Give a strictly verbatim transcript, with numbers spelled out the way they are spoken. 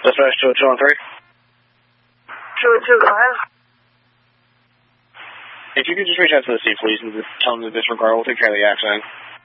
Dispatch to two one three. two two, go ahead. If you could just reach out to the seat, please, and just tell them to disregard, we'll take care of the accident.